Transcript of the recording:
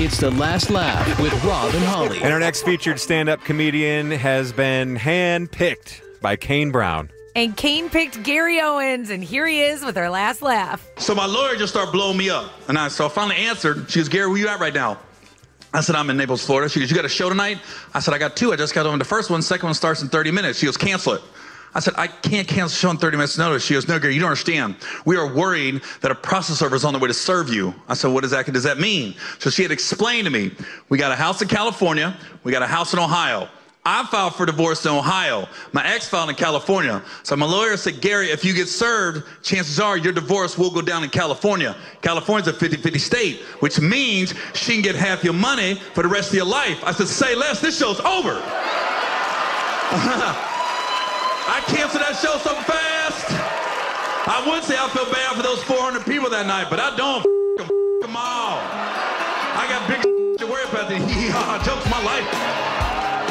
It's The Last Laugh with Rob and Holly. And our next featured stand-up comedian has been hand-picked by Kane Brown. And Kane picked Gary Owens, and here he is with our last laugh. So my lawyer just started blowing me up. And I finally answered. She goes, Gary, where you at right now? I said, I'm in Naples, Florida. She goes, you got a show tonight? I said, I got 2. I just got on the first one. Second one starts in 30 minutes. She goes, cancel it. I said, I can't cancel the show in 30 minutes notice. She goes, no, Gary, you don't understand. We are worried that a process server is on the way to serve you. I said, what does that mean? So she had explained to me, we got a house in California. We got a house in Ohio. I filed for divorce in Ohio. My ex filed in California. So my lawyer said, Gary, if you get served, chances are your divorce will go down in California. California's a 50-50 state, which means she can get half your money for the rest of your life. I said, say less, this show's over. I canceled that show so fast. I would say I feel bad for those 400 people that night, but I don't. F them all. I got big to worry about. The jokes of my life.